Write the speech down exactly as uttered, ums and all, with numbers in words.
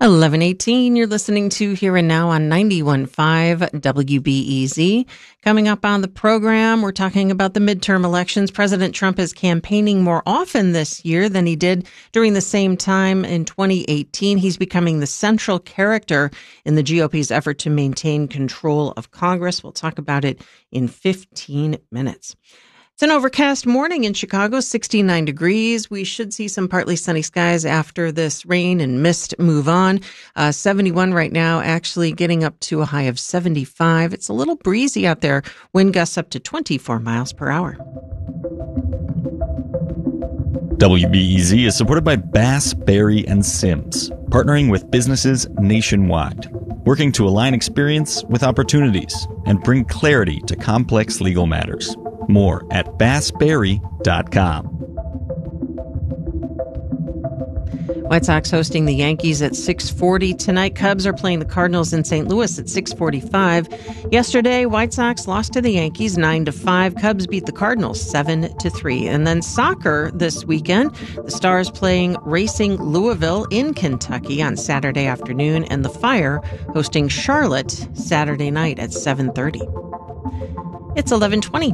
eleven eighteen, you're listening to Here and Now on ninety-one point five W B E Z. Coming up on the program, we're talking about the midterm elections. President Trump is campaigning more often this year than he did during the same time in twenty eighteen. He's becoming the central character in the G O P's effort to maintain control of Congress. We'll talk about it in fifteen minutes. It's an overcast morning in Chicago, sixty-nine degrees. We should see some partly sunny skies after this rain and mist move on. Uh, seventy-one right now, actually getting up to a high of seventy-five. It's a little breezy out there. Wind gusts up to twenty-four miles per hour. W B E Z is supported by Bass, Berry, and Sims, partnering with businesses nationwide, working to align experience with opportunities and bring clarity to complex legal matters. More at bass berry dot com. White Sox hosting the Yankees at six forty tonight. Cubs are playing the Cardinals in Saint Louis at six forty-five. Yesterday, White Sox lost to the Yankees nine to five. Cubs beat the Cardinals seven to three. And then soccer this weekend. The Stars playing Racing Louisville in Kentucky on Saturday afternoon, and the Fire hosting Charlotte Saturday night at seven thirty. It's eleven twenty.